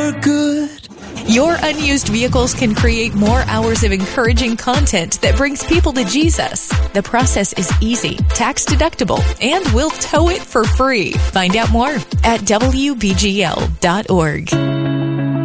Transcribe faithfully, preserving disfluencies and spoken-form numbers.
for good. Your unused vehicles can create more hours of encouraging content that brings people to Jesus. The process is easy, tax deductible, and we'll tow it for free. Find out more at W B G L dot org.